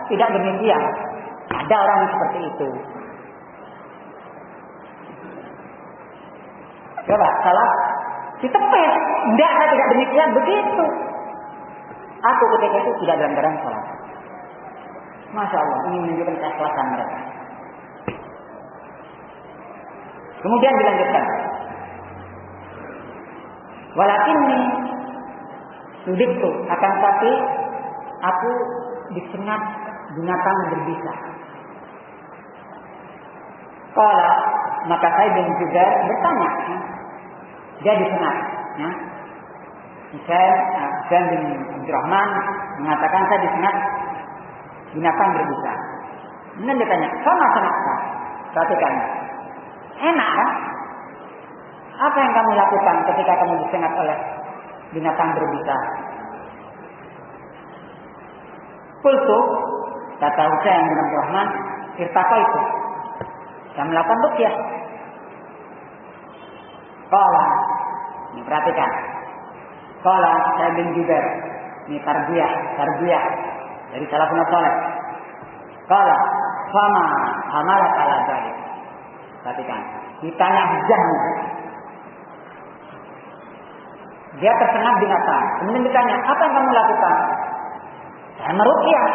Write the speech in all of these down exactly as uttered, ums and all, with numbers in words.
tidak demikian. Ada orang yang seperti itu. Coba salah ditepis. Tidak, saya tidak demikian. Begitu. Aku ketika itu tidak dalam keadaan salat. Masya Allah, ini menunjukkan keikhlasan mereka. Kemudian dilanjutkan. Walakinni sudiktu, akan tapi aku disengat binatang berbisa. Kala, maka saya bin juga bertanya. Dia disengat. Ya. Saya, saya bin Abdurrahman mengatakan saya disengat binatang berbisa. Kemudian dia tanya, sama senakta? Perhatikan. Enak kan? Apa yang kamu lakukan ketika kamu disengat oleh binatang berbisa? Kultu, kata Husain bin Abdurrahman, irtaqa itu. Saya melakukan ruqyah. Qala, ini perhatikan. Qala saya bin Jubair, ini tarbiyah, tarbiyah dari salafun saleh. Qala, fama amalat ala dzalik. Perhatikan, ditanya hujahmu. Dia tersengat binatang. Kemudian ditanya, apa yang kamu lakukan? Saya meruqyah.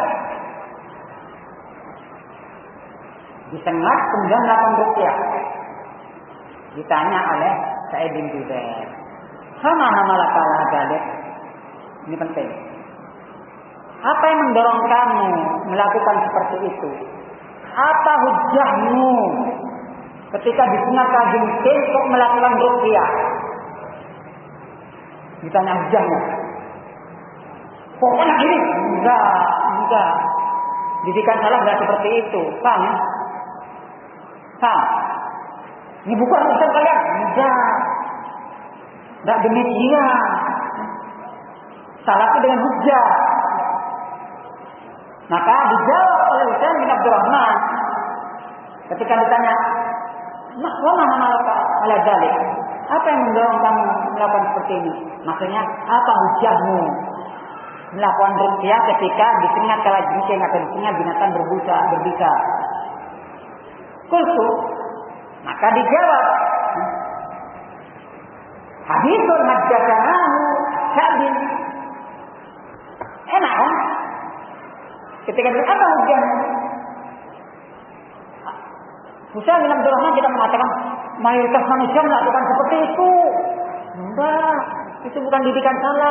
Disengat kemudian melakukan ruqyah. Ditanya oleh Sa'id bin Jubair, sama nama lakala dzalik. Ini penting. Apa yang mendorong kamu melakukan seperti itu? Apa hujahmu ketika disengat kalajengking untuk melakukan ruqyah? Ditanya hujahnya. Pokoknya gini. Enggak, enggak. Didikan salah enggak seperti itu. Paham ya? Paham? Ini bukan urusan kalian. Enggak. Enggak demikian. Salah itu dengan hujah. Maka dijawab oleh Husain bin Abdurrahman ketika ditanya, "Mak, wa ma amalaka ala dzalik?" Apa yang mendorong kamu melakukan seperti ini? Maksudnya, apa hujahmu melakukan ruqyah ketika disengat kalajengking atau disengat binatang berbisa, berbisa? Kultu, maka dijawab, haditsun haddatsanahu Sa'bin. Enak kan? Ketika ditanya apa hujahmu? Husain bin Abdurrahman tidak mengatakan mayoritas manusia melakukan seperti itu. Enggak, itu bukan didikan salah.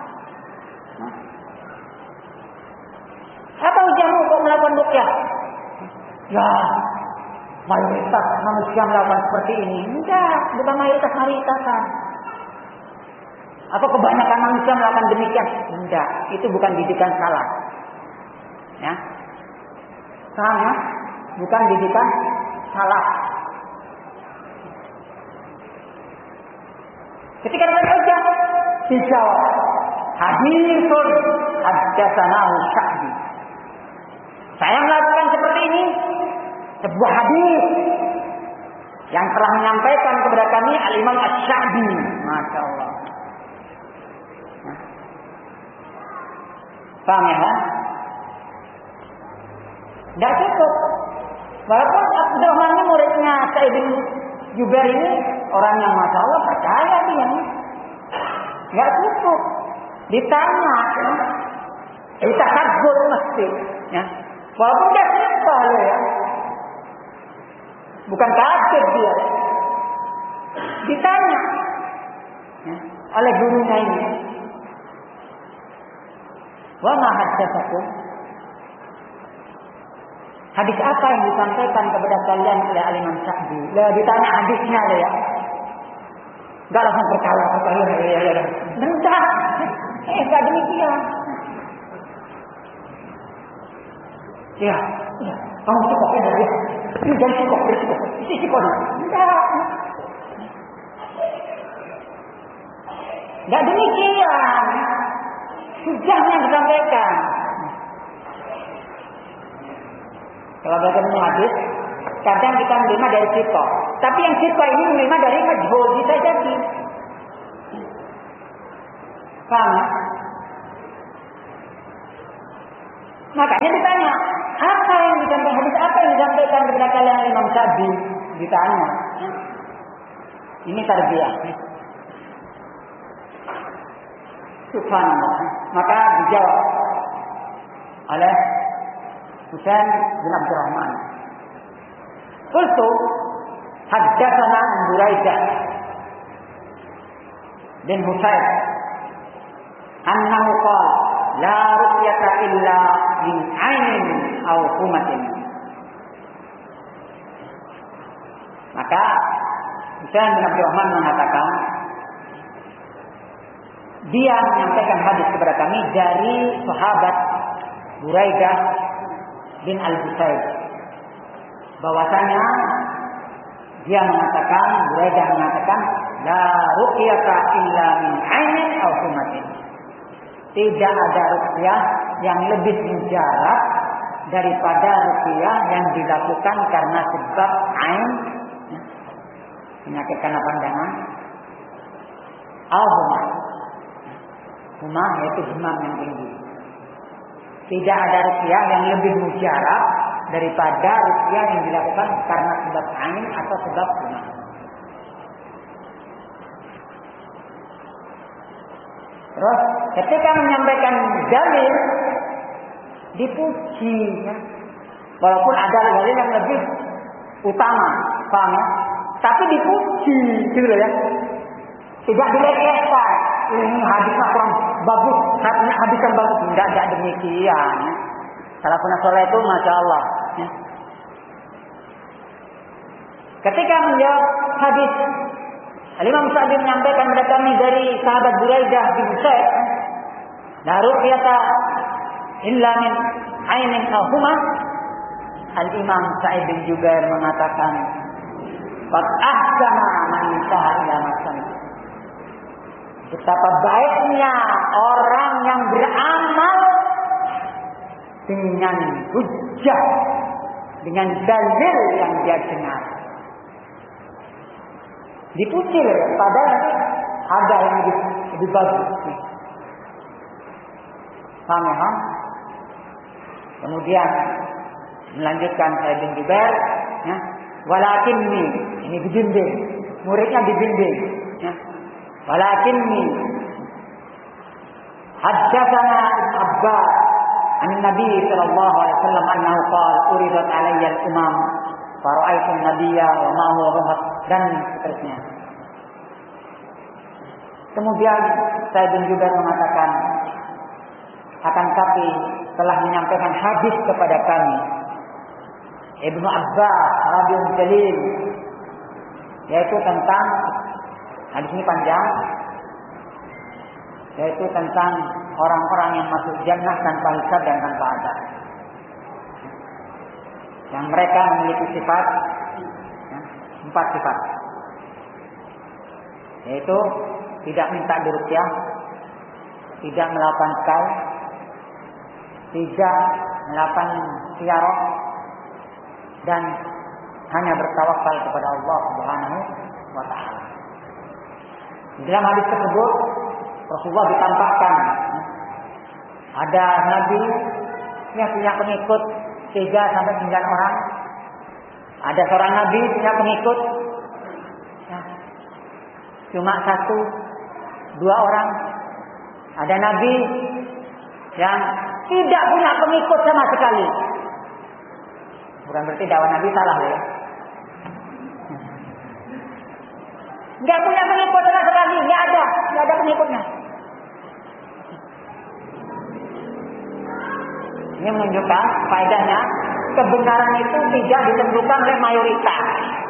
Apa hujahmu kok melakukan ruqyah? Ya, mayoritas manusia melakukan seperti ini. Enggak, bukan mayoritas mayoritasan. Atau kebanyakan manusia melakukan demikian? Enggak, itu bukan didikan salah. Ya, paham ya? Bukan didikan salah. Ketika ditanya hujah, dijawab, haditsun haddatsanahu Sa'bi. Saya melakukan seperti ini, sebuah hadis yang telah menyampaikan kepada kami Al-Imam Asy-Sya'bi. Masya Allah. Nah. Paham ya? Tidak cukup. Walaupun Abdurrahman ini muridnya Sa'id bin Jubair ini orang yang Masya Allah percaya dia. Tidak cukup. Ditanya. Kita kabur mesti. Ya. Walaupun dia siapa ya. Bukan kafir dia. Ditanya. Ya. Oleh gurunya ini. Wa ma haddatsakum? Hadis apa yang disampaikan kepada kalian oleh Al-Imam Sa'di? Lah ditanya hadisnya lah ya. Enggak langsung percaya, percaya ya ya ya. Enggak. Eh enggak demikian. Ya, ya. Kamu cukup ya dari. Ini jangan cukup, cukup. Isi cukup. Enggak. Enggak demikian. Hujahnya disampaikan. Kalau bagaimana hadis, kadang kita menerima dari sifat. Tapi yang sifat ini menerima dari majhul, bisa jadi. Paham? Makanya ditanya, apa yang disampaikan hadis apa yang disampaikan kepada kalian Imam Syafi'i? Ditanya. Ini tarbiyah. Subhanallah. Maka dijawab oleh Husain bin Abdurrahman. Qultu haddatsana Buraidah bin Husain annahu qala la ruqyata illa min 'ainin aw humatin. Maka Husain bin Abdurrahman mengatakan, dia menyampaikan hadis kepada kami dari sahabat Buraidah bin Al-Husayb, bahwasanya dia mengatakan, Buraidah mengatakan, la ruqyata illa min 'ainin aw humatin. Tidak ada ruqyah yang lebih mujarab daripada ruqyah yang dilakukan karena sebab ain, penyakit karena pandangan, al-humah. Humah yaitu demam yang tinggi. Tidak ada ruqyah yang lebih mujarab daripada ruqyah yang dilakukan karena sebab ain atau sebab humah. Terus ketika menyampaikan dalil dipuji, ya. Walaupun ada dalil yang lebih utama, paham ya? Tapi dipuji, gitu ya. Tidak dilecehkan. Ini hadisnya kurang bagus, hadis yang bagus. Tidak, tidak demikian. Ya. Salafun saleh itu masya Allah. Ya. Ketika menjawab hadis, Imam Sa'di menyampaikan kepada kami dari sahabat Buraidah bin Husayn, la ruqyata illa min ainin aw huma. Al-Imam Sa'id bin Jubair mengatakan, qad ahsana man intaha ila makan. Betapa baiknya orang yang beramal dengan hujjah, dengan dalil yang dia dengar. Dipuji, padahal ada yang lebih, lebih bagus. Paham ya? Kemudian melanjutkan Sa'id bin Jubair, ya, walakinni, ini dibimbing, muridnya dibimbing, ya. Walakinni haddatsana Abbas an Nabi sallallahu alaihi wasallam annahu qala uridat alayya al-umam fa ra'aytu an-nabiyya wa ma huwa ruhat, dan seterusnya. Kemudian Sa'id bin Jubair mengatakan, akan tapi telah menyampaikan hadis kepada kami Ibnu Abbas radhiyallahu jalil, yaitu tentang, hadis ini panjang, yaitu tentang orang-orang yang masuk jannah tanpa hisab dan tanpa azab, yang mereka memiliki sifat, ya, empat sifat, yaitu tidak minta diruqyah, tidak melakukan sekal, tidak melakukan ziarah, dan hanya bertawakal kepada Allah Subhanahu wa taala. Dalam hadis tersebut Rasulullah ditampakkan ada nabi yang punya pengikut tiga sampai sembilan orang. Ada seorang nabi punya pengikut ya, cuma satu, dua orang. Ada nabi yang tidak punya pengikut sama sekali. Bukan berarti dakwah nabi salah ya. Enggak punya pengikut sama sekali, enggak ada, enggak ada pengikutnya. Ini menunjukkan faedahnya kebenaran itu tidak ditentukan oleh mayoritas.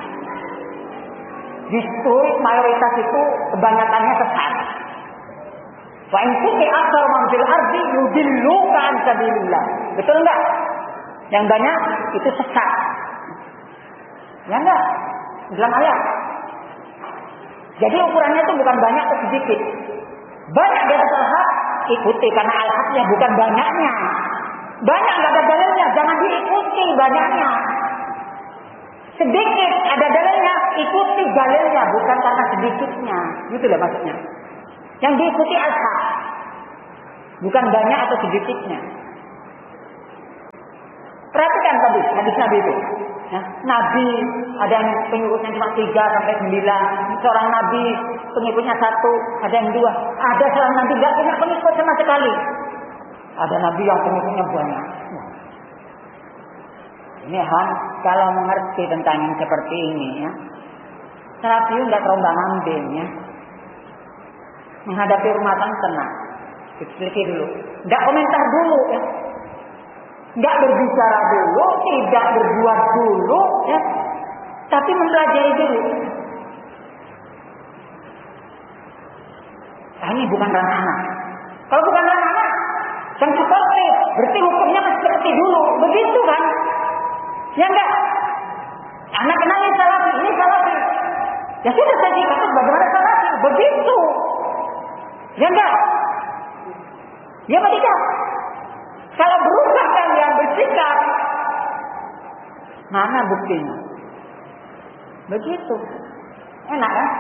Justru mayoritas itu kebanyakannya sesat. Wa in kunti aktsar man fil ardi yudilluka an sabilillah. Betul enggak? Yang banyak itu sesat. Ya enggak? Dalam ayat. Jadi ukurannya itu bukan banyak atau sedikit. Banyak di atas al-haq, ikuti karena al-haqnya bukan banyaknya. Banyak enggak ada dalilnya, jangan diikuti banyaknya. Sedikit ada dalilnya, ikuti dalilnya bukan karena sedikitnya. Gitu lah maksudnya. Yang diikuti al-haq, bukan banyak atau sedikitnya. sekian tadi hadis Nabi itu. Ya, Nabi ada yang pengikutnya cuma tiga sampai sembilan, seorang Nabi pengikutnya satu, ada yang dua, ada seorang Nabi tidak punya pengikut sama sekali, ada Nabi yang pengikutnya banyak. Ini Han, kalau mengerti tentang yang seperti ini ya, salafi nggak terombang ambing ya, menghadapi rumah tangga tenang, dipeliki dulu, nggak komentar dulu ya. Nggak berbicara dulu, tidak berbuat dulu, ya, tapi mempelajari dulu. Nah, ini bukan ranah anak. Kalau bukan ranah anak, yang seperti berarti hukumnya masih seperti dulu, begitu kan? Ya enggak? Anak kenalin salafi, ini salafi. Ya sudah saya dikatakan bagaimana salafi, begitu. Ya enggak? Ya apa tidak? Kalau berubah kalian bersikap, mana buktinya? Begitu. Enak kan?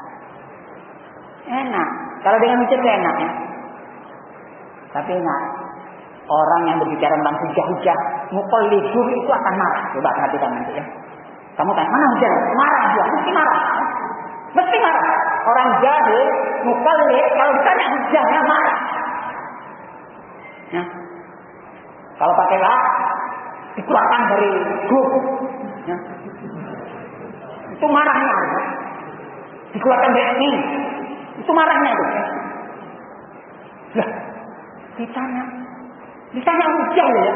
Enak. Kalau dengan ucap enak ya. Tapi ingat, orang yang berbicara tentang hujah-hujah, muqallidun itu akan marah. Coba perhatikan nanti ya. Kamu tanya, mana hujah? Marah dia, mesti marah. Mesti marah. Orang jahil, muqallid, kalau ditanya hujahnya marah. Ya. Kalau pakai lah, dikeluarkan dari grup. Ya. Itu marahnya. Ya. Dikeluarkan dari ini. Itu marahnya itu. Lah, ditanya. Ditanya hujah ya.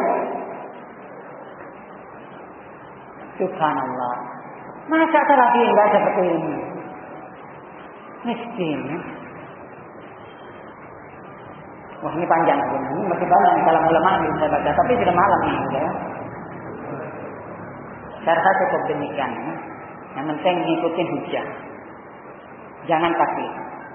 Subhanallah. Masa salafi enggak seperti ini? Miskin ya. Wah ini panjang sebenarnya, ini masih banyak kalau ulama yang saya baca, tapi sudah malam ini ya. Saya rasa cukup demikian ya. Yang penting ngikutin hujah, jangan taklid.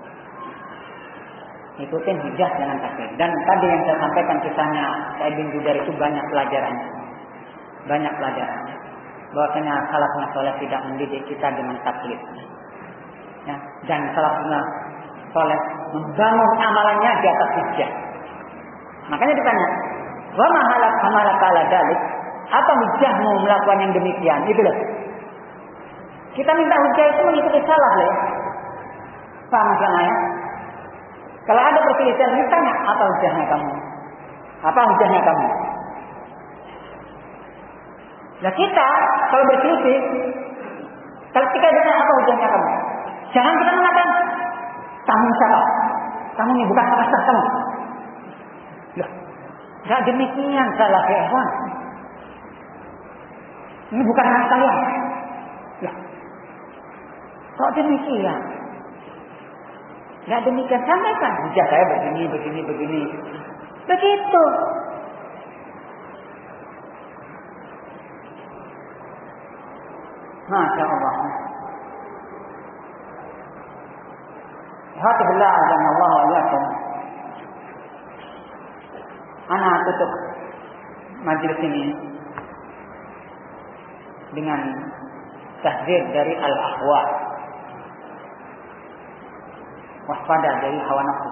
Ikutin hujah, jangan taklid. Dan tadi yang saya sampaikan kisahnya Sa'id bin Jubair itu banyak pelajarannya, banyak pelajarannya. Bahwasanya salafus saleh tidak mendidik kita dengan taklid. Ya, dan salafus soleh membangun amalannya di atas hujah. Makanya ditanya, wa mahalak amalaka ala dalik, apa hujahmu melakukan yang demikian? Itu loh. Kita minta hujah itu mengikuti salaf ya. Paham maksudnya ya? Kalau ada perselisihan, ditanya apa hujahnya kamu? Apa hujahnya kamu? Nah kita kalau berselisih, kalau kita ditanya apa hujahnya kamu, jangan kita mengatakan kamu salah, kamu ini bukan salah kamu. Loh, tidak demikian salah kewan. Ini bukan hak kalian. Loh, kok demikian? Tidak demikian, sampaikan. Hujah saya begini, begini, begini. Begitu. Masya Allah. Alhamdulillah, Allah wa'alakum. Ana tutup majelis ini dengan tahdzir dari al-ahwa. Waspada dari hawa nafsu.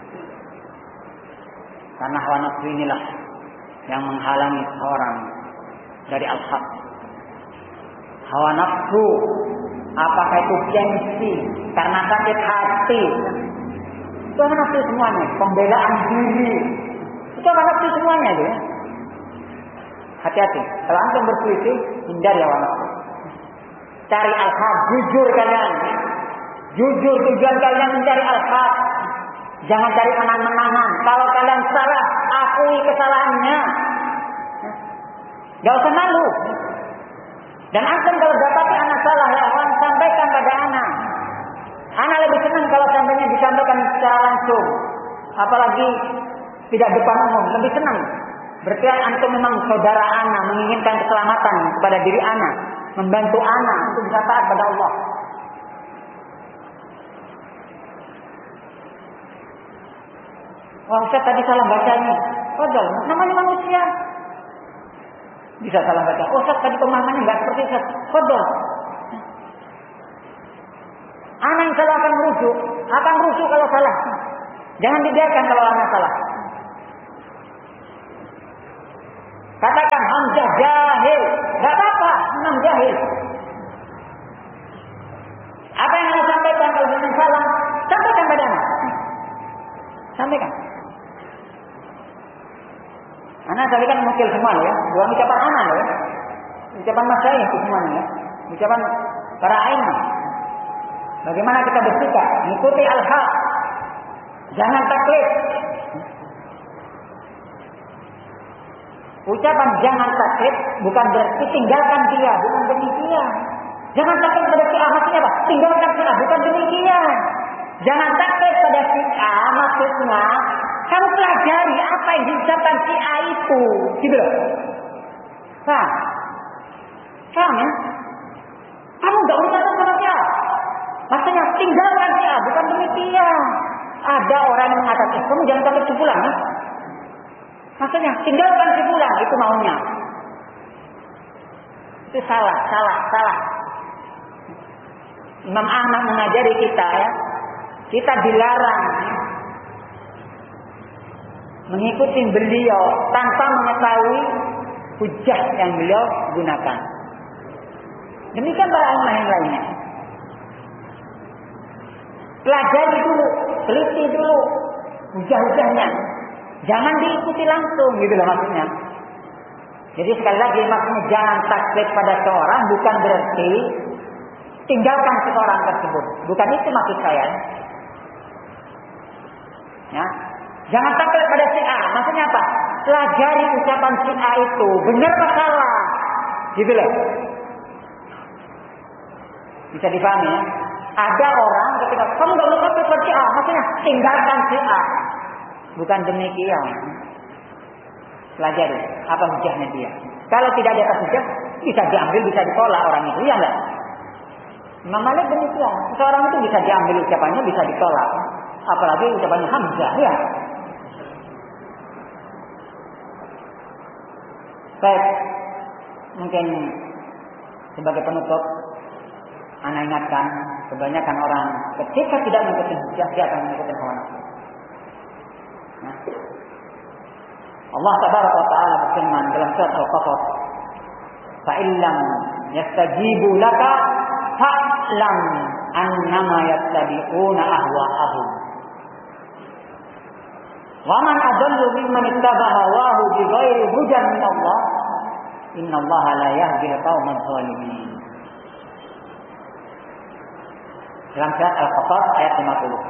Karena hawa nafsu inilah yang menghalangi seorang dari al-haq. Hawa nafsu, apakah itu gengsi, karena sakit hati, itu hawa nafsu semuanya. Pembelaan diri, itu hawa nafsu semuanya itu ya. Hati-hati, kalau antum berselisih, hindari hawa nafsu. Cari al-haq, jujur kalian. Jujur, tujuan kalian mencari al-haq. Jangan cari menang-menangan. Kalau kalian salah, akui kesalahannya. Gak usah malu. Dan antum kalau dapati anak salah, ya Allah, sampaikan pada anak. Anak lebih senang kalau sampainya disampaikan secara langsung. Apalagi tidak depan umum, lebih senang. Berarti antum memang saudara anak, menginginkan keselamatan kepada diri anak, membantu anak untuk bisa taat pada Allah. Wah, Ustaz tadi salah baca nih. Padahal namanya manusia. Bisa salah baca. Oh, Ustaz tadi pemahamannya enggak seperti Ustaz. Padahal anak yang salah akan merujuk, akan merujuk kalau salah. Jangan dibiarkan kalau anak salah. Katakan, Hamzah jahil. Gak apa-apa, memang jahil. Apa yang Anda sampaikan kalau dengan salah, sampaikan pada anak. Sampaikan. Anak tadi kan mungkin semua ya, bukan ucapan anak ya. Ucapan mas saya itu semuanya ya. Ucapan para aimah. Bagaimana kita bersikap, mengikuti al-haq. Jangan taklid. Ucapan jangan taklid bukan berarti tinggalkan dia, bukan demikian. Jangan taklid pada si A, maksudnya apa? Tinggalkan si A, bukan demikian. Jangan taklid pada si A, maksudnya kamu pelajari apa yang diucapkan si A itu, gitu loh. Paham? Paham ya? Kamu nggak ucapkan sama si A. Maksudnya tinggalkan si A, bukan demikian. Ada orang yang mengatakan, kamu jangan taklid si fulan ya. Maksudnya tinggalkan si fulan, itu maunya. Itu salah, salah, salah. Imam Ahmad mengajari kita ya, kita dilarang mengikuti beliau tanpa mengetahui hujah yang beliau gunakan. Demikian para ulama yang lainnya. Pelajari dulu, teliti dulu hujah-hujahnya. Jangan diikuti langsung, gitu loh maksudnya. Jadi sekali lagi maksudnya jangan taklid pada seorang bukan berarti tinggalkan seorang tersebut. Bukan itu maksud saya. Ya. Jangan taklid pada si A. Maksudnya apa? Pelajari ucapan si A itu benar atau salah. Gitu loh. Bisa dipahami ya? Ada orang ketika kamu nggak boleh taklid pada si A, maksudnya tinggalkan si A. Bukan demikian. Pelajari apa hujahnya dia. Kalau tidak ada hujah, bisa diambil, bisa ditolak orang itu, ya enggak? Imam Malik demikian. Seorang itu bisa diambil ucapannya, bisa ditolak. Apalagi ucapannya Hamzah, ya. Baik, mungkin sebagai penutup, Ana ingatkan, kebanyakan orang ketika tidak mengikuti hujah, dia akan mengikuti hawa nafsu. Nah, Allah Tabaraka wa Ta'ala berfirman dalam surat Al-Qasas, "Fa illam yastajibu laka fa'lam annama yattabi'una ahwa'ahum." Wa man adallu mimman ittaba'a hawahu bighairi hudan min Allah, innallaha la yahdil qauman zalimin. Dalam surat Al-Qasas ayat lima puluh.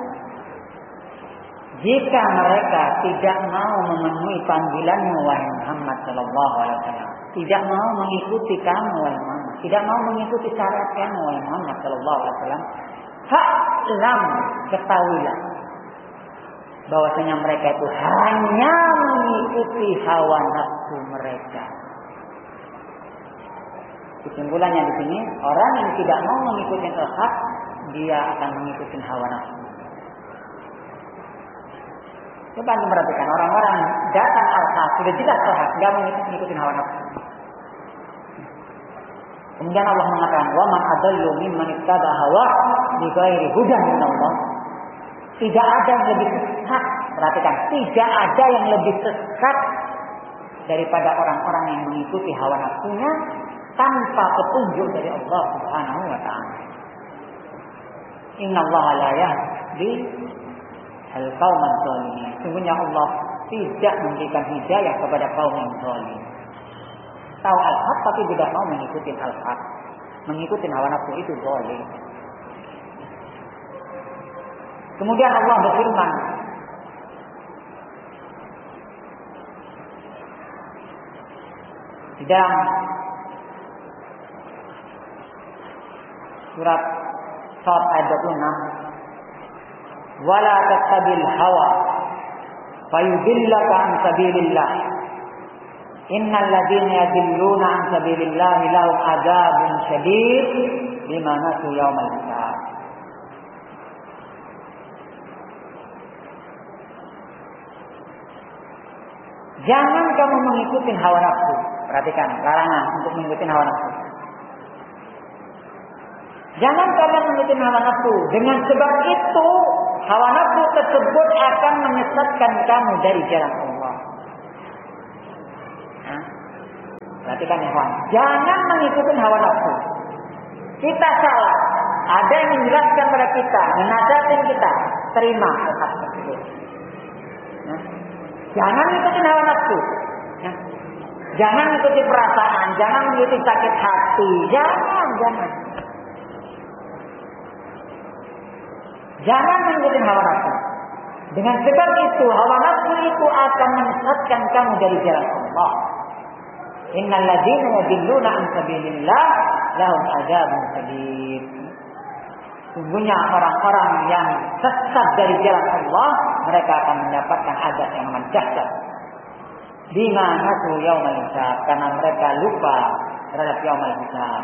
Jika mereka tidak mau memenuhi panggilanmu wahai Muhammad sallallahu alaihi wasallam, tidak mau mengikuti kamu wahai Muhammad, tidak mau mengikuti syariat kamu wahai Muhammad sallallahu alaihi wasallam, fa'lam, ketahuilah bahwasanya mereka itu hanya mengikuti hawa nafsu mereka. Kesimpulannya di sini, orang yang tidak mau mengikuti al-haq, dia akan mengikuti hawa nafsu. Coba anda perhatikan orang-orang datang al-haq, sudah jelas al-haq, tidak mengikuti hawa nafsu. Kemudian Allah mengatakan, "Wa man adallu mimman ittaba hawa bighairi hudan min Allah." Tidak ada yang lebih sesat, perhatikan, tidak ada yang lebih sesat daripada orang-orang yang mengikuti hawa nafsunya tanpa petunjuk dari Allah Subhanahu wa taala. Innallaha la yahdi al-qauman zalimin. Sungguhnya Allah tidak memberikan hidayah kepada kaum yang zalim. Tahu al-haq tapi tidak mau mengikuti al-haq. Mengikuti hawa nafsu itu zalim. Kemudian Allah berfirman, di dalam surat Sad ayat dua puluh enam, "Wala tattabil hawa fayudillaka an sabilillah. Innal ladzina yadilluna an sabilillah lahum adzabun syadid bima nasu yaumal hisab." Jangan kamu mengikuti hawa nafsu. Perhatikan, larangan untuk mengikuti hawa nafsu. Jangan kalian mengikuti hawa nafsu. Dengan sebab itu, hawa nafsu tersebut akan menyesatkan kamu dari jalan Allah. Nah, Perhatikan ya kawan, jangan mengikuti hawa nafsu. Kita salah, ada yang menjelaskan pada kita, menasihatin kita, terima hal tersebut. Ya. Jangan mengikuti hawa nafsu. Ya. Jangan mengikuti perasaan, jangan mengikuti sakit hati, jangan, jangan. Jangan mengikuti hawa nafsu. Dengan sebab itu, hawa nafsu itu akan menyesatkan kamu dari jalan Allah. Innal ladzina yadilluna an sabilillah lahum adzabun shadid. Sungguhnya orang-orang yang sesat dari jalan Allah, mereka akan mendapatkan azab yang amat dahsyat. Bima nasu yaumal hisab, karena mereka lupa terhadap yaumal hisab.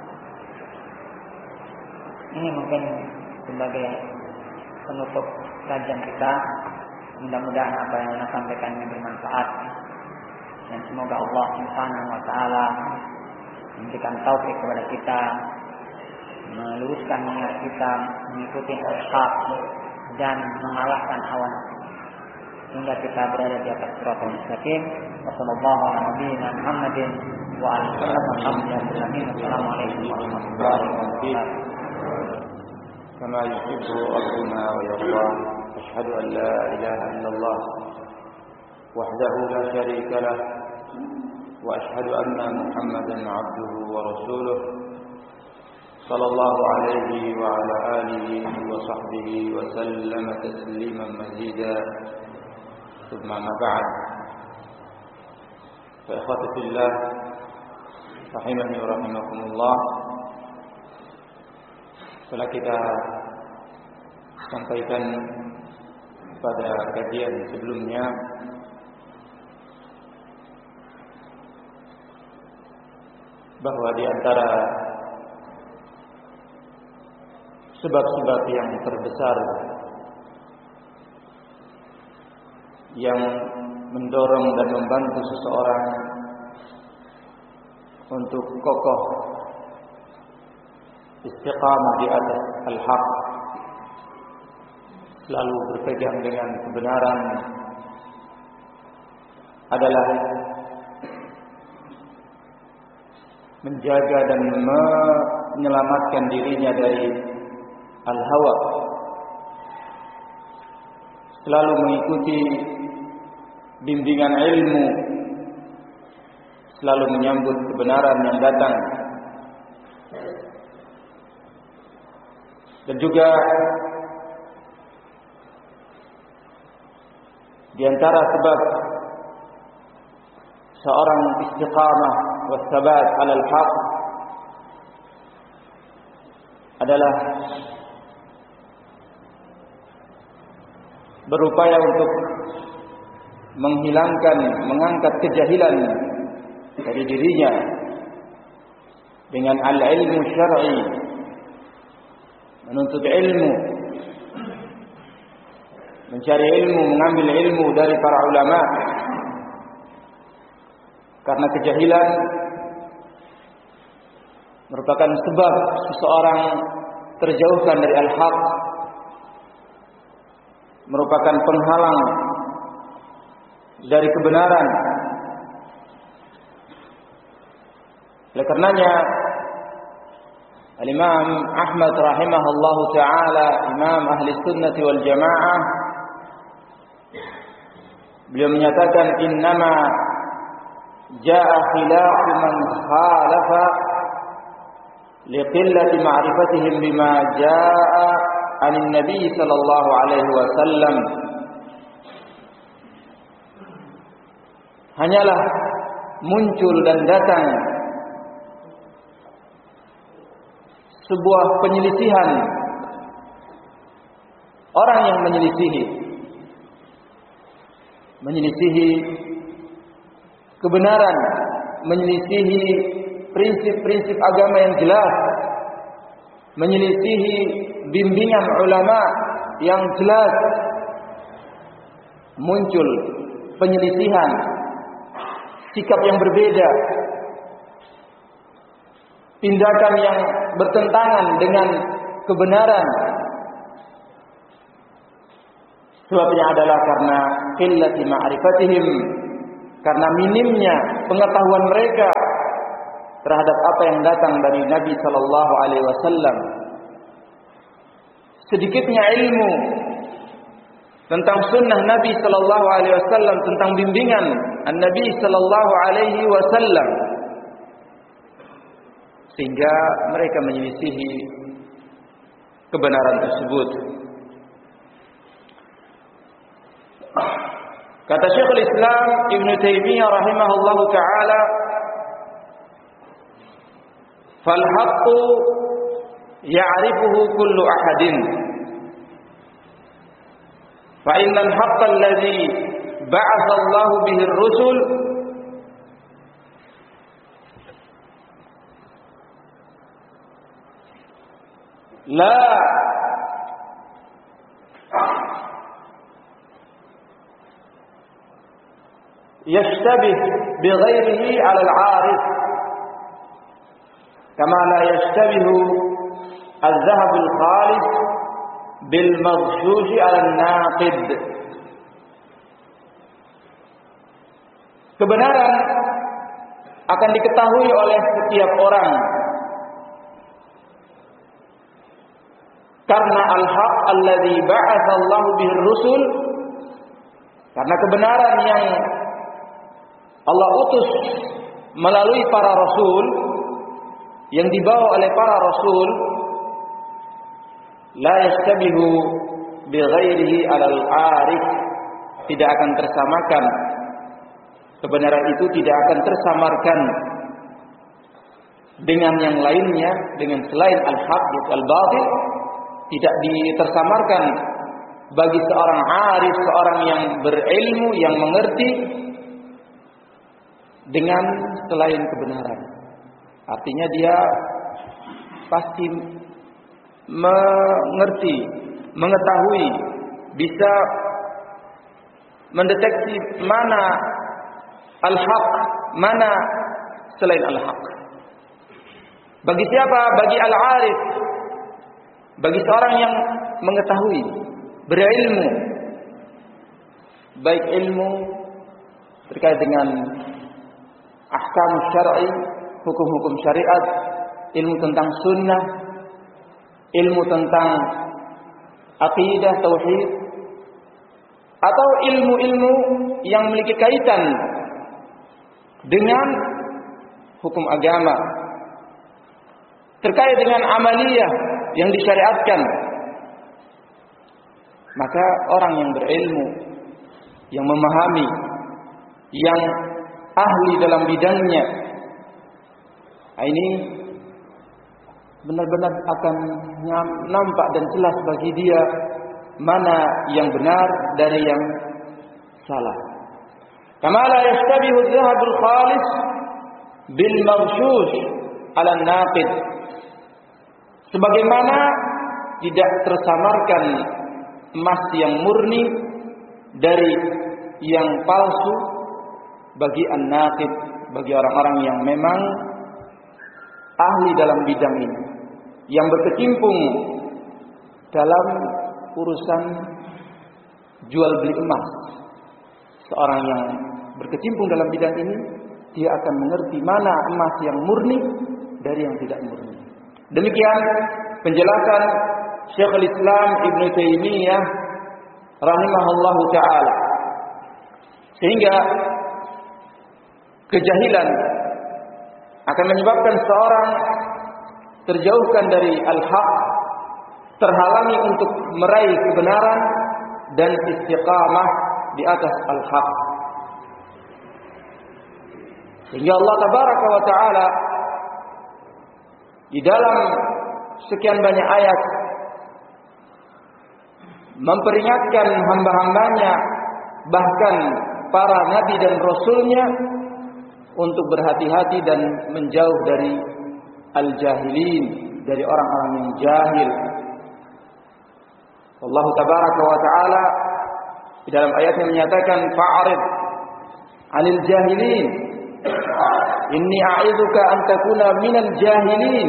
Ini mungkin sebagai penutup kajian kita. Mudah-mudahan apa yang saya sampaikan ini bermanfaat, dan semoga Allah Subhanahu wa taala memberikan taufik kepada kita, meluruskan niat kita mengikuti al-haq dan mengalahkan hawa nafsu hingga kita berada di atas siratal mustaqim. Wassallallahu ala nabiyyina Muhammadin wa ala alihi wasallam. Assalamualaikum warahmatullahi wabarakatuh. كما يحب ربنا ويرضى أشهد أن لا إله إلا الله وحده لا شريك له وأشهد أن محمدا عبده ورسوله صلى الله عليه وعلى آله وصحبه وسلم تسليما مزيدا ثم ما بعد فإخوتي في الله رحمني ورحمكم الله. Setelah kita sampaikan pada kajian sebelumnya bahwa di antara sebab-sebab yang terbesar yang mendorong dan membantu seseorang untuk kokoh istiqamah di atas al-haq, selalu berpegang dengan kebenaran, adalah menjaga dan menyelamatkan dirinya dari al-hawa, selalu mengikuti bimbingan ilmu, selalu menyambut kebenaran yang datang, dan juga di antara sebab seorang istiqamah wassabat alal haq adalah berupaya untuk menghilangkan, mengangkat kejahilan dari dirinya dengan al-ilmu syar'i, menuntut ilmu, mencari ilmu, mengambil ilmu dari para ulama. Karena kejahilan merupakan sebab seseorang terjauhkan dari al-haq, merupakan penghalang dari kebenaran. Oleh karenanya Al-Imam Ahmad rahimahullahu ta'ala, Imam Ahli Sunnah wal Jamaah, beliau menyatakan innama jaa khilafu man khalafa liqillati ma'rifatihim bima jaa anin Nabi sallallahu alaihi wasallam. Hanyalah muncul dan datang sebuah penyelisihan, orang yang menyelisihi menyelisihi kebenaran, menyelisihi prinsip-prinsip agama yang jelas, menyelisihi bimbingan ulama yang jelas, muncul penyelisihan, sikap yang berbeda, tindakan yang bertentangan dengan kebenaran. Sebabnya adalah karena qillati ma'rifatihim, karena minimnya pengetahuan mereka terhadap apa yang datang dari Nabi sallallahu alaihi wasallam. Sedikitnya ilmu tentang sunnah Nabi sallallahu alaihi wasallam, tentang bimbingan An-Nabi sallallahu alaihi wasallam, sehingga mereka menyelisihi kebenaran tersebut. Kata Syekhul Islam Ibn Taimiyah rahimahullahu taala, "Fal haqqu ya'rifuhu kullu ahadin, fa innal haqqa alladhi ba'atha Allah bihi ar-rusul la yashtabih bighairihi 'ala al-'arif kama la yashtabihu al-dhahab al-khalis bil maghshush 'ala an-naqid." Kebenaran akan diketahui oleh setiap orang karena al-haq alladzi ba'atha Allahu bihi ar-rusul, karena kebenaran yang Allah utus melalui para rasul, yang dibawa oleh para rasul, la yastabihu bi ghairihi 'alal 'arif, tidak akan tersamakan. Kebenaran itu tidak akan tersamarkan dengan yang lainnya, dengan selain al-haq yaitu al-batil, tidak ditersamarkan bagi seorang arif, seorang yang berilmu, yang mengerti dengan selain kebenaran. Artinya dia pasti mengerti, mengetahui, bisa mendeteksi mana al-haq, mana selain al-haq. Bagi siapa? Bagi al-arif, bagi seorang yang mengetahui, berilmu, baik ilmu terkait dengan ahkam syar'i, hukum-hukum syariat, ilmu tentang sunnah, ilmu tentang aqidah, tauhid, atau ilmu-ilmu yang memiliki kaitan dengan hukum agama, terkait dengan amaliyah yang disyariatkan. Maka orang yang berilmu, yang memahami, yang ahli dalam bidangnya, ini benar-benar akan nampak dan jelas bagi dia mana yang benar dari yang salah. Kama la yashtabihu adh-dhahabul khalis bil maghshush 'ala an-naqid, sebagaimana tidak tersamarkan emas yang murni dari yang palsu bagi an-naqid, bagi orang-orang yang memang ahli dalam bidang ini, yang berkecimpung dalam urusan jual beli emas. Seorang yang berkecimpung dalam bidang ini, dia akan mengerti mana emas yang murni dari yang tidak murni. Demikian penjelasan Syekhul Islam Ibn Taimiyah rahimahullahu ta'ala. Sehingga kejahilan akan menyebabkan seorang terjauhkan dari al-haq, terhalangi untuk meraih kebenaran dan istiqamah di atas al-haq. Sehingga Allah tabaraka wa ta'ala di dalam sekian banyak ayat memperingatkan hamba-hambanya, bahkan para nabi dan rasulnya, untuk berhati-hati dan menjauh dari al-jahilin, dari orang-orang yang jahil. Allah tabaraka wa ta'ala di dalam ayatnya menyatakan, fa'arid 'anil jahilin inni a'idzuka an takuna minal jahilin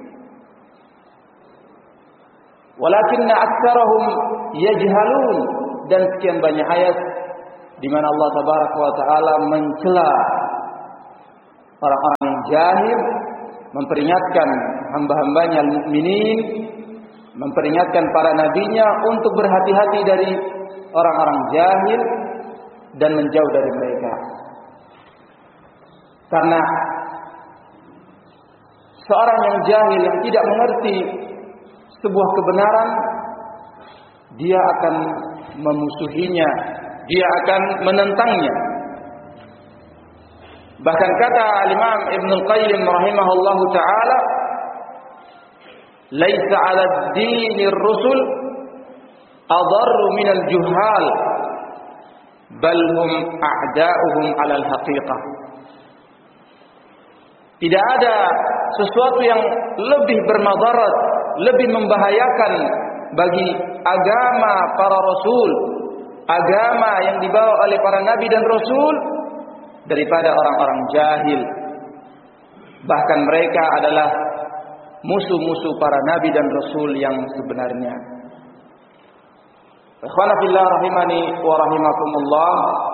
walakinna aktsarahum yajhalun. Dan sekian banyak ayat di mana Allah tabaraka wa ta'ala mencela orang-orang yang jahil, memperingatkan hamba-hambanya mukminin, memperingatkan para nabinya untuk berhati-hati dari orang-orang jahil dan menjauh dari mereka. Karena seorang yang jahil yang tidak mengerti sebuah kebenaran, dia akan memusuhinya, dia akan menentangnya. Bahkan kata Imam Ibn Al-Qayyim rahimahullahu ta'ala, laisa 'ala ad-dinir rusul adarru minal juhal, bal hum a'da'uhum 'ala al-haqiqah. Tidak ada sesuatu yang lebih bermadarat, lebih membahayakan bagi agama para rasul, agama yang dibawa oleh para nabi dan rasul, daripada orang-orang jahil. Bahkan mereka adalah musuh-musuh para nabi dan rasul yang sebenarnya. Ikhwana fillah rahimani wa rahimakumullah.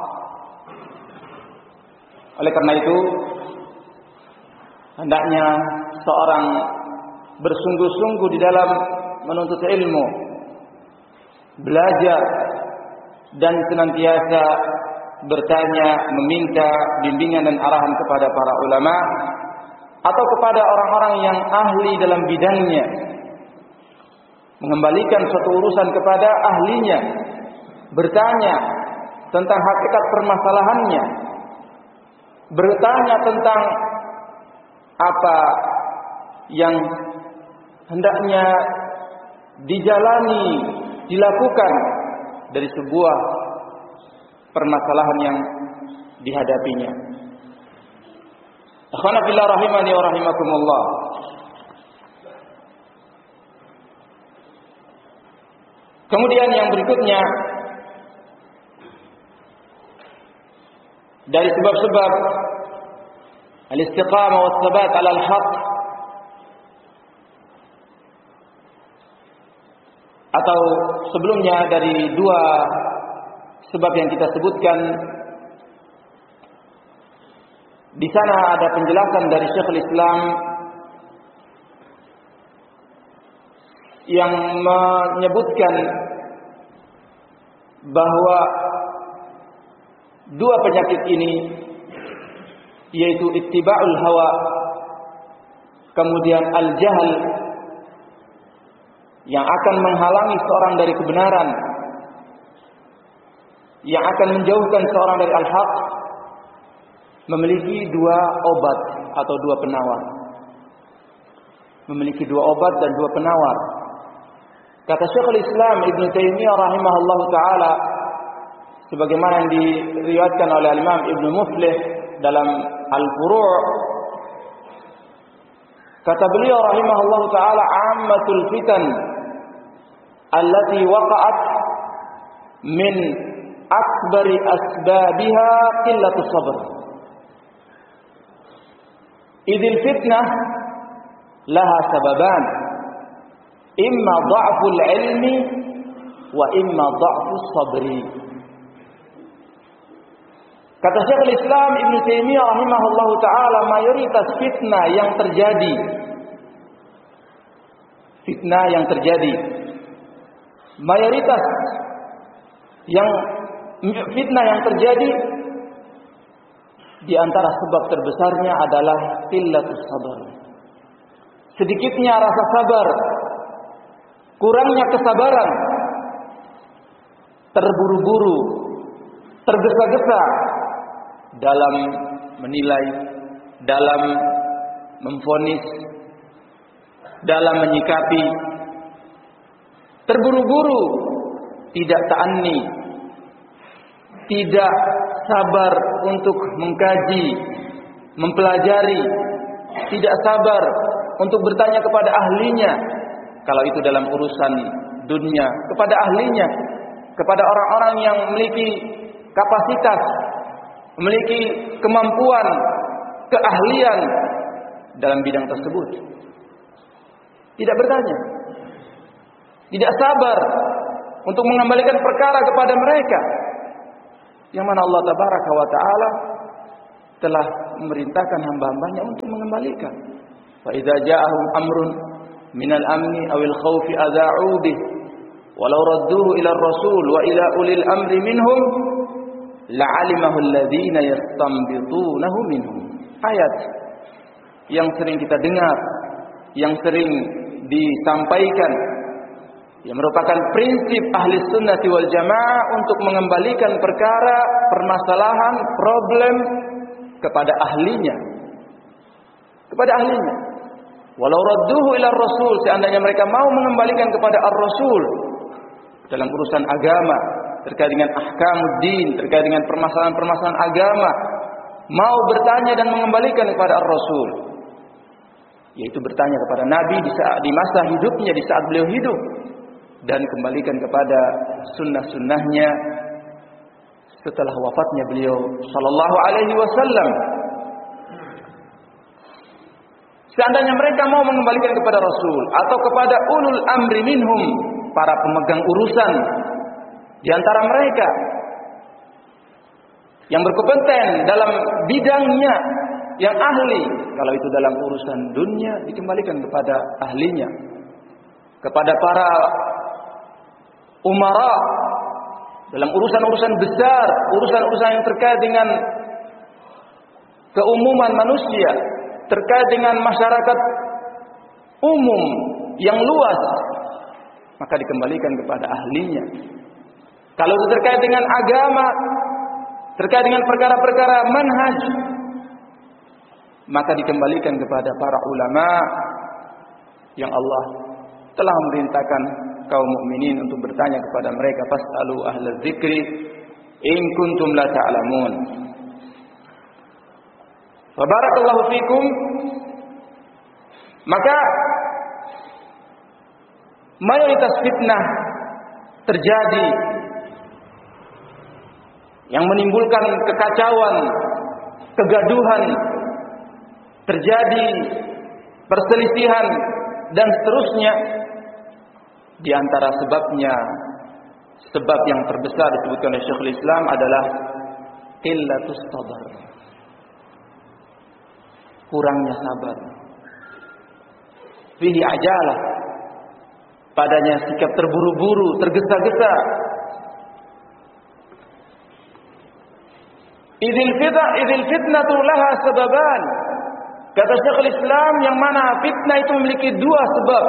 Oleh karena itu, hendaknya seorang bersungguh-sungguh di dalam menuntut ilmu, belajar, dan senantiasa bertanya, meminta bimbingan dan arahan kepada para ulama atau kepada orang-orang yang ahli dalam bidangnya, mengembalikan suatu urusan kepada ahlinya, bertanya tentang hakikat permasalahannya, bertanya tentang apa yang hendaknya dijalani, dilakukan dari sebuah permasalahan yang dihadapinya. Akhwana fillah rahimani wa rahimakumullah. Kemudian yang berikutnya dari sebab-sebab al-istiqamah wa tsabat 'ala al-haq, atau sebelumnya dari dua sebab yang kita sebutkan, di sana ada penjelasan dari Syekhul Islam yang menyebutkan bahwa dua penyakit ini, yaitu ittiba'ul hawa, kemudian al-jahl, yang akan menghalangi seorang dari kebenaran, yang akan menjauhkan seorang dari al-haq, memiliki dua obat atau dua penawar. Memiliki dua obat dan dua penawar. Kata Syekhul Islam Ibn Taimiyah rahimahullahu ta'ala, sebagaimana yang diriwayatkan oleh Imam Ibn Muflih dalam Al-Furu', kata beliau rahimahullahu ta'ala, ammatul fitan allati waqa'at min akbari asbabiha qillatus sabr. Idil fitnah laha sababan, imma dha'ful ilmi wa imma dha'fus sabri. Kata Syekhul Islam Ibn Taimiyah rahimahullahu ta'ala, mayoritas fitnah yang terjadi, fitnah yang terjadi, mayoritas yang fitnah yang terjadi, di antara sebab terbesarnya adalah qillatus sabar. Sedikitnya rasa sabar, kurangnya kesabaran, terburu-buru, tergesa-gesa dalam menilai, dalam memvonis, dalam menyikapi, terburu-buru, tidak ta'anni, tidak sabar untuk mengkaji, mempelajari, tidak sabar untuk bertanya kepada ahlinya, kalau itu dalam urusan dunia, kepada ahlinya, kepada orang-orang yang memiliki kapasitas, memiliki kemampuan, keahlian dalam bidang tersebut. Tidak bertanya, tidak sabar untuk mengembalikan perkara kepada mereka, yang mana Allah tabaraka wa ta'ala telah memerintahkan hamba-hambanya untuk mengembalikan. Fa idza ja'ahum amrun minal amni awil khaufi adza'u bih walau radduhu ila ar-rasul wa ila ulil amri minhum la'alimahu alladhina yastanbitunahu minhum. Ayat yang sering kita dengar, yang sering disampaikan, yang merupakan prinsip ahli sunnati wal jamaah untuk mengembalikan perkara, permasalahan, problem kepada ahlinya. Kepada ahlinya. Walau radduhu ila rasul, seandainya mereka mau mengembalikan kepada ar-rasul dalam urusan agama, terkait dengan ahkamuddin, terkait dengan permasalahan-permasalahan agama, mau bertanya dan mengembalikan kepada ar-rasul, yaitu bertanya kepada Nabi di saat di masa hidupnya, di saat beliau hidup, dan kembalikan kepada sunnah-sunnahnya setelah wafatnya beliau sallallahu alaihi wasallam. Seandainya mereka mau mengembalikan kepada Rasul atau kepada ulul amri minhum, para pemegang urusan di antara mereka yang berkompeten dalam bidangnya, yang ahli, kalau itu dalam urusan dunia dikembalikan kepada ahlinya, kepada para umara dalam urusan-urusan besar, urusan-urusan yang terkait dengan keumuman manusia, terkait dengan masyarakat umum yang luas, maka dikembalikan kepada ahlinya. Kalau itu terkait dengan agama, terkait dengan perkara-perkara manhaj, maka dikembalikan kepada para ulama yang Allah telah memerintahkan kaum mukminin untuk bertanya kepada mereka, fasalu ahlaz zikri in kuntum la ta'lamun. Wa barakallahu fikum. Maka mayoritas fitnah terjadi yang menimbulkan kekacauan, kegaduhan, terjadi perselisihan dan seterusnya. Di antara sebabnya, sebab yang terbesar disebutkan oleh Syekhul Islam adalah qillatus sabar, kurangnya sabar. Fihi ajalah, padanya sikap terburu-buru, tergesa-gesa. Idzil fitnah, idzil fitnatu laha sababan. Kata Syekhul Islam, yang mana fitnah itu memiliki dua sebab.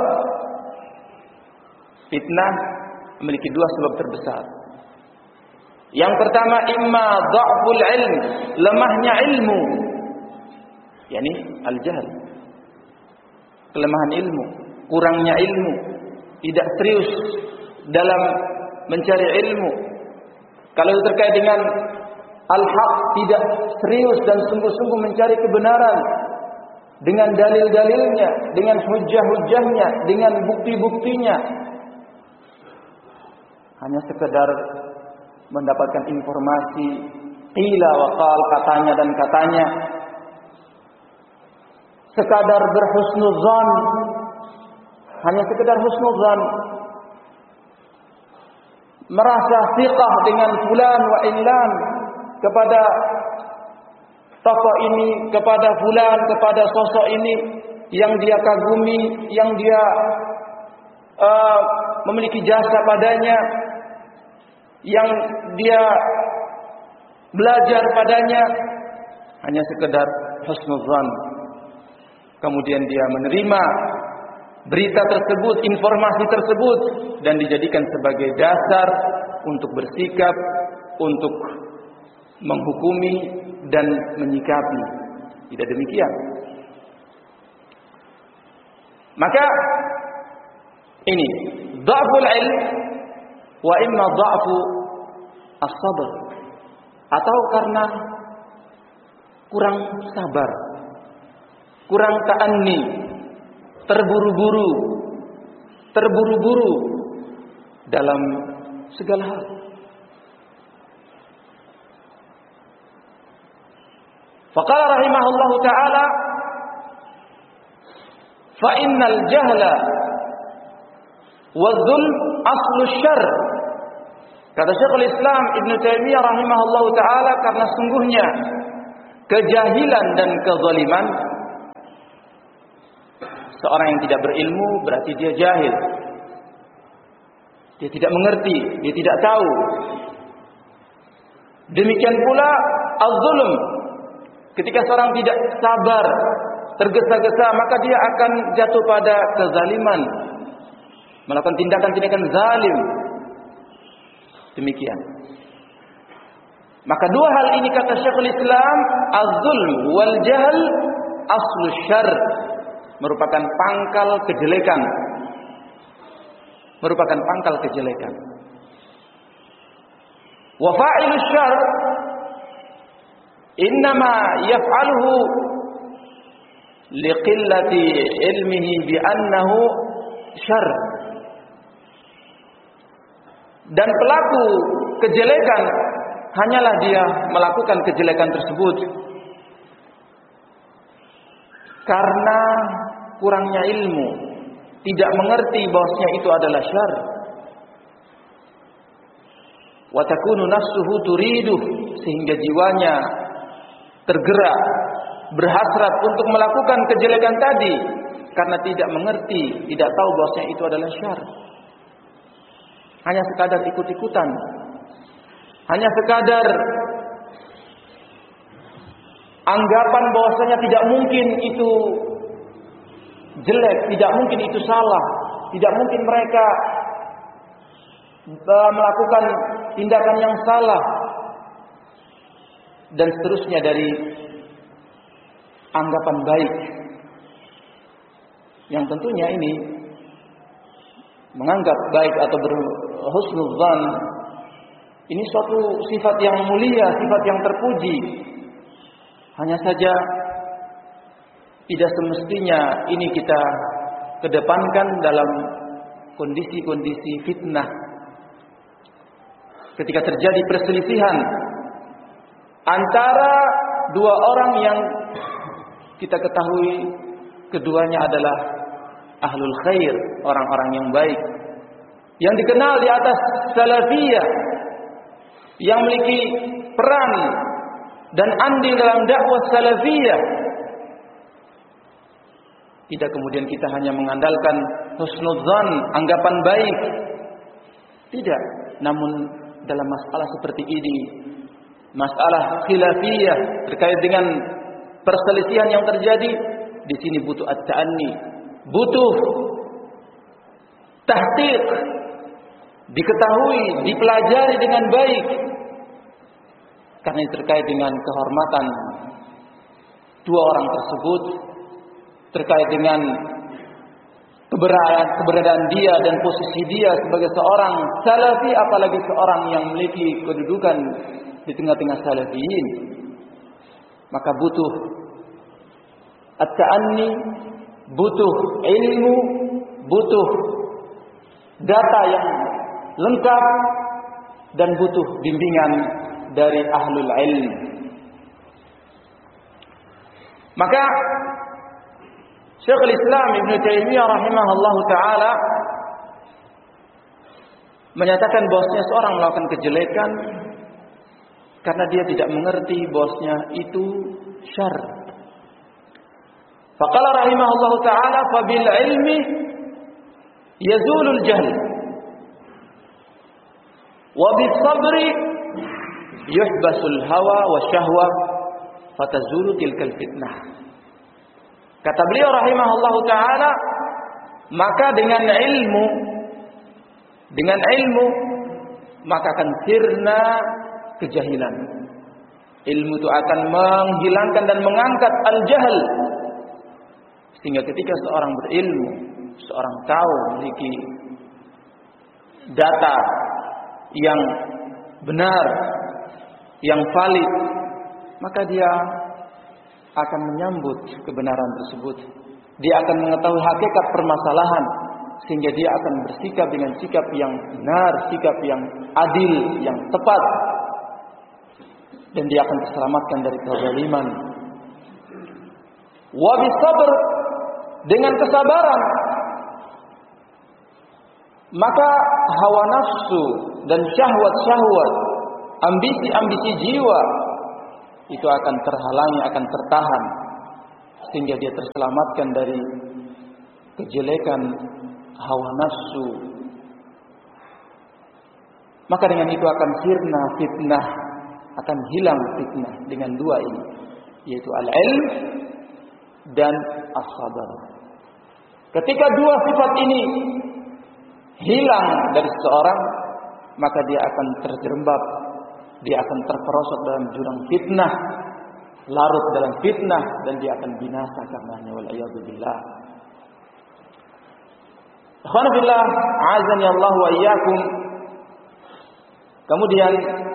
Fitnah memiliki dua sebab terbesar. Yang pertama, imma dha'ful ilm, lemahnya ilmu, yakni al-jahl, kelemahan ilmu, kurangnya ilmu, tidak serius dalam mencari ilmu. Kalau terkait dengan al-haq, tidak serius dan sungguh-sungguh mencari kebenaran dengan dalil-dalilnya, dengan hujjah-hujjahnya, dengan bukti-buktinya. Hanya sekedar mendapatkan informasi qila wa qal, katanya dan katanya, sekadar berhusnuzan, hanya sekedar husnuzan, merasa thiqah dengan fulan wa illan, kepada tokoh ini, kepada fulan, kepada sosok ini yang dia kagumi, yang dia uh, memiliki jasa padanya, yang dia belajar padanya, hanya sekedar husnuzan. Kemudian dia menerima berita tersebut, informasi tersebut, dan dijadikan sebagai dasar untuk bersikap, untuk menghukumi dan menyikapi. Tidak demikian. Maka ini dha'ful ilm wa imma dha'fu as-sabr, atau karena kurang sabar, kurang ta'anni, terburu-buru, terburu-buru dalam segala hal. Faqala rahimahullahu ta'ala, fa innal jahla wa dhulm aslu syarr. Kata Syekhul Islam Ibnu Taimiyah rahimahullahu ta'ala, karena sungguhnya kejahilan dan kezaliman. Seorang yang tidak berilmu berarti dia jahil. Dia tidak mengerti, dia tidak tahu. Demikian pula az-zulm. Ketika seorang tidak sabar, tergesa-gesa, maka dia akan jatuh pada kezaliman, melakukan tindakan-tindakan zalim. Demikian. Maka dua hal ini kata Syekhul Islam, az-zulm wal jahl aslu syarr, merupakan pangkal kejelekan. Merupakan pangkal kejelekan. Wa fa'ilu syarr innama yaf'aluhu liqillati ilmihi bi annahu syarr. Dan pelaku kejelekan hanyalah dia melakukan kejelekan tersebut karena kurangnya ilmu, tidak mengerti bahwasanya itu adalah syarr. Wa takunu nafsuhu turidu, sehingga jiwanya tergerak, berhasrat untuk melakukan kejelekan tadi karena tidak mengerti, tidak tahu bahwasanya itu adalah syarr. Hanya sekadar ikut-ikutan, hanya sekadar anggapan bahwasanya tidak mungkin itu jelek, tidak mungkin itu salah, tidak mungkin mereka melakukan tindakan yang salah, dan seterusnya dari anggapan baik yang tentunya ini menganggap baik atau berhusnudzan ini suatu sifat yang mulia, sifat yang terpuji. Hanya saja tidak semestinya ini kita kedepankan dalam kondisi-kondisi fitnah. Ketika terjadi perselisihan antara dua orang yang kita ketahui keduanya adalah ahlul khair, orang-orang yang baik, yang dikenal di atas salafiyah, yang memiliki peran dan andil dalam dakwah salafiyah. Tidak kemudian kita hanya mengandalkan husnudzan, anggapan baik. Tidak, namun dalam masalah seperti ini, masalah khilafiyah terkait dengan perselisihan yang terjadi, di sini butuh at-ta'anni, butuh tahqiq, diketahui, dipelajari dengan baik, karena ini terkait dengan kehormatan dua orang tersebut, terkait dengan keberadaan, keberadaan dia dan posisi dia sebagai seorang salafi, apalagi seorang yang memiliki kedudukan di tengah-tengah salafiyin. Maka butuh at-ta'anni, butuh ilmu, butuh data yang lengkap, dan butuh bimbingan dari ahlul ilm. Maka Syekhul Islam Ibn Taimiyah rahimahullahu taala menyatakan bahwasanya seorang melakukan kejelekan karena dia tidak mengerti bahwasanya itu syarr. Faqala rahimahullahu taala fa bil ilmi yazulul jahl wa bis sabri yuhbasul hawa wa syahwa fatazulu tilkal fitnah. Kata beliau rahimahullahu taala, maka dengan ilmu, dengan ilmu maka akan sirna kejahilan. Ilmu itu akan menghilangkan dan mengangkat al-jahl. Sehingga ketika seorang berilmu, seorang tahu memiliki data yang benar, yang valid, maka dia akan menyambut kebenaran tersebut. Dia akan mengetahui hakikat permasalahan, sehingga dia akan bersikap dengan sikap yang benar, sikap yang adil, yang tepat, dan dia akan terselamatkan dari kezaliman. Wa bisabr, dengan kesabaran, maka hawa nafsu dan syahwat-syahwat, ambisi-ambisi jiwa itu akan terhalangi, akan tertahan, sehingga dia terselamatkan dari kejelekan hawa nafsu. Maka dengan itu akan sirna fitnah, akan hilang fitnah dengan dua ini, yaitu al-ilm dan as-sabar. Ketika dua sifat ini hilang dari seseorang, maka dia akan terjerembab, dia akan terperosok dalam jurang fitnah, larut dalam fitnah, dan dia akan binasa karenanya, wal iyadu billah. Ikhwan fillah, a'azani Allah wa iyyakum. Kemudian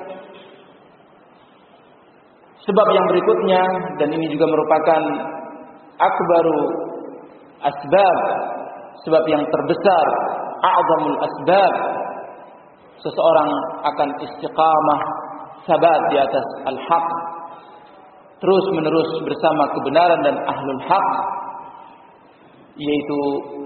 sebab yang berikutnya, dan ini juga merupakan akbaru asbab, sebab yang terbesar, a'zamul asbab, seseorang akan istiqamah, sabat di atas al-haq, terus menerus bersama kebenaran dan ahlul haq, yaitu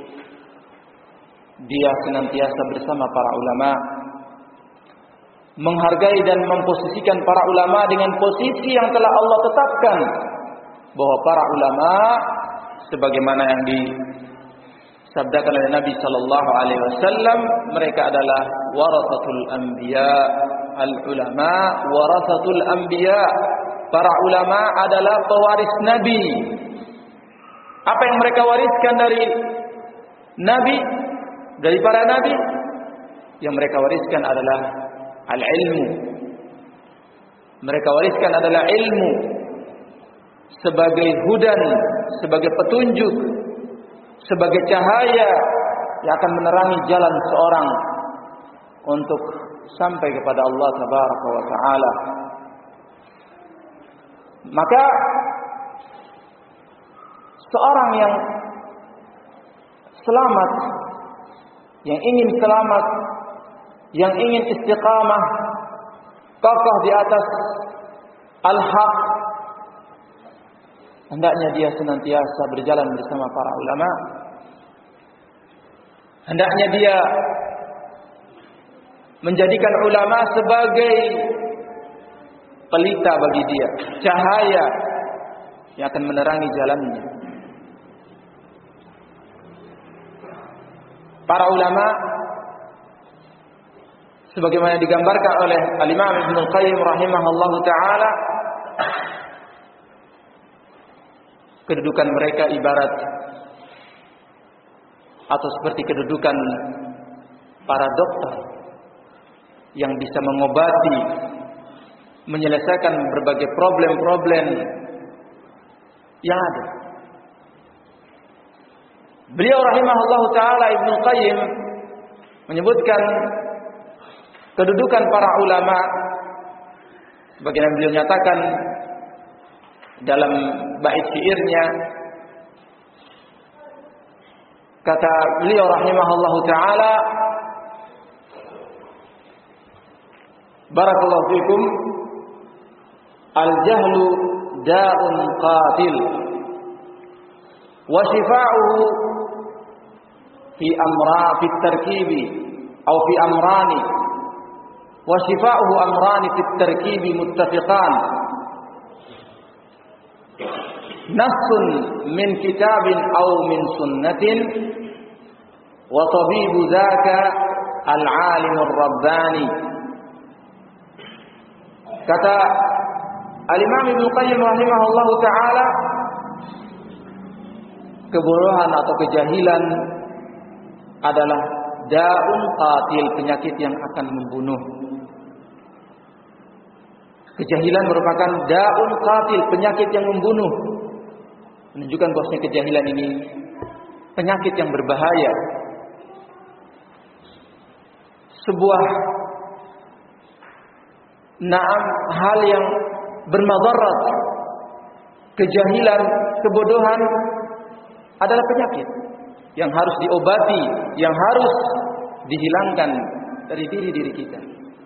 dia senantiasa bersama para ulama, menghargai dan memposisikan para ulama dengan posisi yang telah Allah tetapkan, bahwa para ulama sebagaimana yang disabdakan oleh Nabi sallallahu alaihi wasallam, mereka adalah warasatul anbiya, al ulama warasatul anbiya. Para ulama adalah pewaris nabi. Apa yang mereka wariskan dari nabi, dari para nabi? Yang mereka wariskan adalah al-ilmu. Mereka wariskan adalah ilmu sebagai hudan, sebagai petunjuk, sebagai cahaya yang akan menerangi jalan seorang untuk sampai kepada Allah Tabaraka wa Ta'ala. Maka seorang yang selamat, yang ingin selamat, yang ingin istiqamah, kokoh di atas al-haq, hendaknya dia senantiasa berjalan bersama para ulama. Hendaknya dia menjadikan ulama sebagai pelita bagi dia, cahaya yang akan menerangi jalannya. Para ulama sebagaimana digambarkan oleh Al-Imam Ibnu Qayyim rahimahullahu taala, kedudukan mereka ibarat atau seperti kedudukan para dokter yang bisa mengobati, menyelesaikan berbagai problem-problem yang ada. Beliau rahimahullahu taala, Ibnu Qayyim, menyebutkan kedudukan para ulama sebagaimana beliau nyatakan dalam bait syairnya. Kata beliau rahimahullahu taala, barakallahu fikum, al-jahlu da'un qatil wa shifa'uhu fi amra fi tarkibi atau fi amrani wa shifa'uhu amrani fi tarkibi muttafiqan, nassun min kitabin aw min sunnatin wa tabibu dzaka al-alimur rabbani. Kata Al-Imam Ibnu Qayyim rahimahullahu taala, kebodohan atau kejahilan adalah daun qatil, penyakit yang akan membunuh. Kejahilan merupakan daun qatil, penyakit yang membunuh. Menunjukkan bahwasanya kejahilan ini penyakit yang berbahaya. Sebuah naam hal yang bermadarat. Kejahilan, kebodohan adalah penyakit yang harus diobati, yang harus dihilangkan dari diri-diri kita.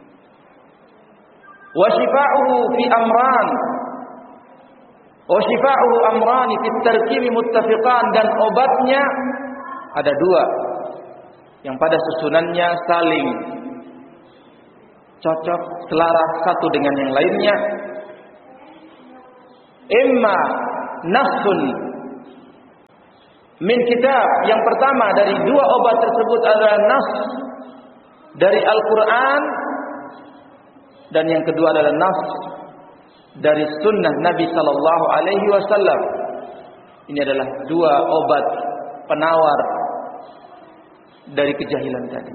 Wa shifa'uhu fi amran, wa shifa'uhu amrani fi tarkibi muttafiqan, dan obatnya ada dua yang pada susunannya saling cocok, selaras satu dengan yang lainnya. imma nassun min kitab, yang pertama dari dua obat tersebut adalah nas dari Al-Quran, dan yang kedua adalah nas dari sunnah Nabi Sallallahu Alaihi Wasallam. Ini adalah dua obat penawar dari kejahilan tadi.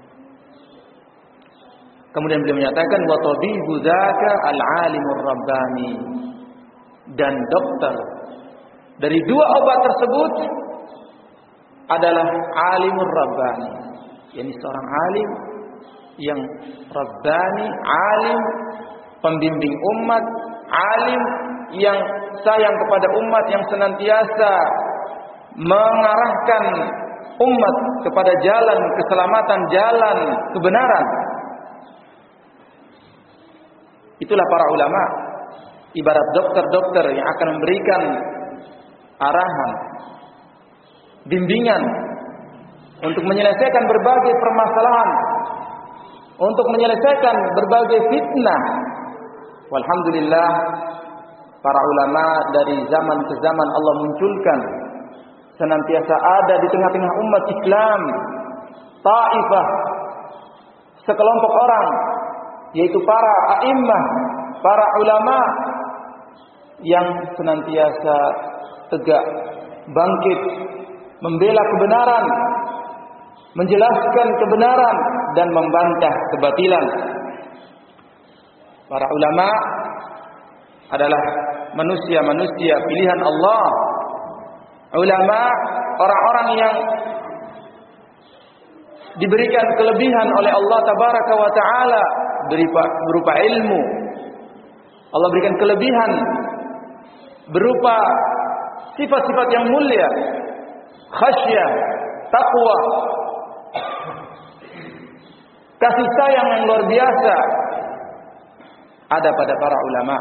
Kemudian beliau menyatakan wa tabibu dzaka al-alimur rabbani, dan dokter dari dua obat tersebut adalah alimur rabbani, yakni seorang alim yang rabbani, alim pembimbing umat, alim yang sayang kepada umat, yang senantiasa mengarahkan umat kepada jalan keselamatan, jalan kebenaran. Itulah para ulama, ibarat dokter-dokter yang akan memberikan arahan, bimbingan untuk menyelesaikan berbagai permasalahan, untuk menyelesaikan berbagai fitnah. Walhamdulillah, para ulama dari zaman ke zaman Allah munculkan, senantiasa ada di tengah-tengah umat Islam, taifah, sekelompok orang, yaitu para a'immah, para ulama yang senantiasa tegak, bangkit, membela kebenaran, menjelaskan kebenaran dan membantah kebatilan. Para ulama adalah manusia-manusia pilihan Allah. Ulama orang-orang yang diberikan kelebihan oleh Allah Tabaraka wa Ta'ala berupa, berupa ilmu. Allah berikan kelebihan berupa sifat-sifat yang mulia, khasyah, taqwa, kasih sayang yang luar biasa ada pada para ulama,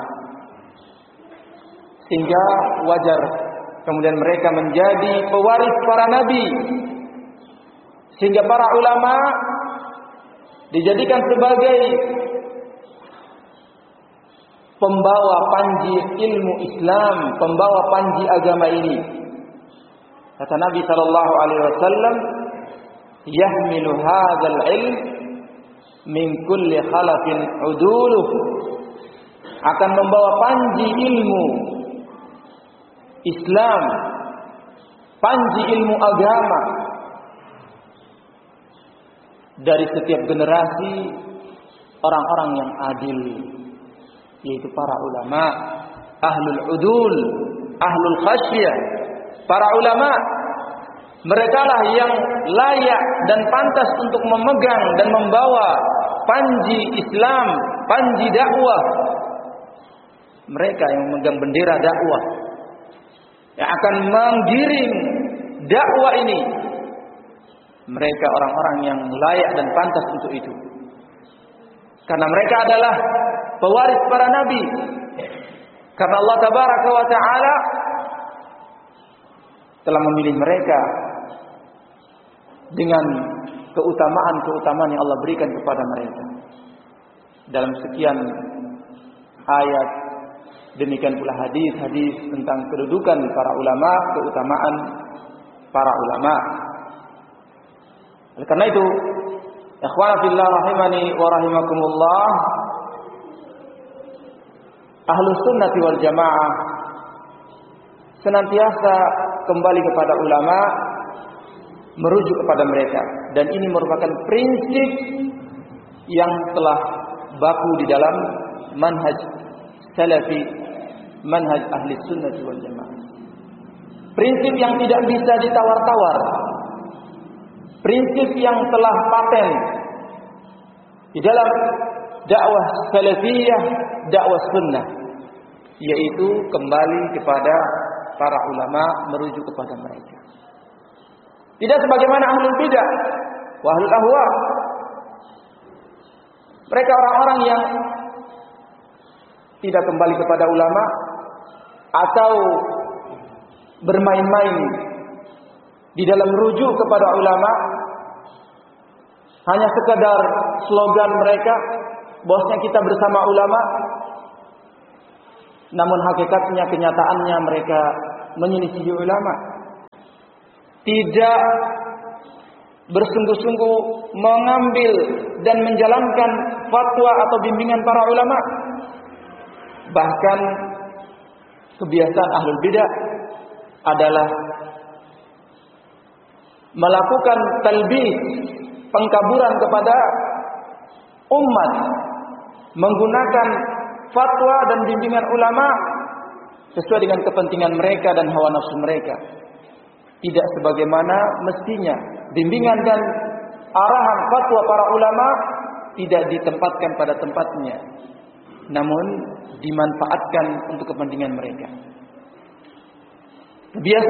sehingga wajar kemudian mereka menjadi pewaris para nabi, sehingga para ulama dijadikan sebagai pembawa panji ilmu Islam, pembawa panji agama ini. Kata Nabi sallallahu alaihi wasallam, "Yahmilu hadzal ilm min kulli khalafin uduluh." Akan membawa panji ilmu Islam, panji ilmu agama dari setiap generasi orang-orang yang adil, yaitu para ulama, ahlul udul, ahlul khasyah. Para ulama, merekalah yang layak dan pantas untuk memegang dan membawa panji Islam, panji dakwah. Mereka yang memegang bendera dakwah, yang akan menggiring dakwah ini. Mereka orang-orang yang layak dan pantas untuk itu, karena mereka adalah pewaris para nabi. Karena Allah Tabaraka wa Ta'ala telah memilih mereka dengan keutamaan-keutamaan yang Allah berikan kepada mereka dalam sekian ayat. Demikian pula hadis-hadis tentang kedudukan para ulama, keutamaan para ulama. Oleh karena itu, ikhwan fillah rahimani wa rahimakumullah, Ahlus Sunnah wal Jamaah senantiasa kembali kepada ulama, merujuk kepada mereka, dan ini merupakan prinsip yang telah baku di dalam manhaj salafi, manhaj ahli sunnah wal jamaah. Prinsip yang tidak bisa ditawar-tawar, prinsip yang telah paten di dalam dakwah salafiyah, dakwah sunnah, yaitu kembali kepada para ulama, merujuk kepada mereka. Tidak sebagaimana ahlul bidah wa ahlul ahwa. Mereka orang-orang yang tidak kembali kepada ulama atau bermain-main di dalam rujuk kepada ulama, hanya sekadar slogan mereka, bahwasanya kita bersama ulama. namun hakikatnya, kenyataannya mereka menyelisihi ulama. Tidak bersungguh-sungguh mengambil dan menjalankan fatwa atau bimbingan para ulama. Bahkan kebiasaan ahlul bidah adalah melakukan talbis, pengkaburan kepada umat, menggunakan fatwa dan bimbingan ulama sesuai dengan kepentingan mereka dan hawa nafsu mereka. Tidak sebagaimana mestinya. Bimbingan dan arahan fatwa para ulama tidak ditempatkan pada tempatnya, namun dimanfaatkan untuk kepentingan mereka. Kebiasaan